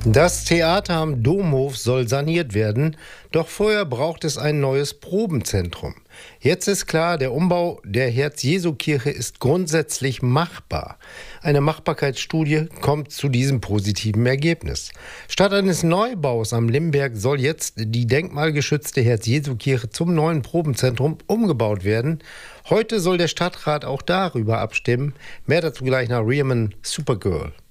Das Theater am Domhof soll saniert werden, doch vorher braucht es ein neues Probenzentrum. Jetzt ist klar, der Umbau der Herz-Jesu-Kirche ist grundsätzlich machbar. Eine Machbarkeitsstudie kommt zu diesem positiven Ergebnis. Statt eines Neubaus am Limberg soll jetzt die denkmalgeschützte Herz-Jesu-Kirche zum neuen Probenzentrum umgebaut werden. Heute soll der Stadtrat auch darüber abstimmen. Mehr dazu gleich nach Riemann Supergirl.